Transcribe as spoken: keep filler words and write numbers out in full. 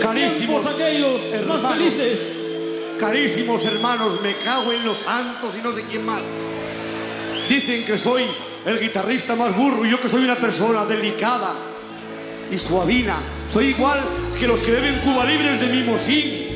Carísimos aquellos hermanos, más felices. Carísimos hermanos, me cago en los santos y no sé quién más. Dicen que soy el guitarrista más burro y yo que soy una persona delicada y suavina. Soy igual que los que beben Cuba Libres de Mimosín.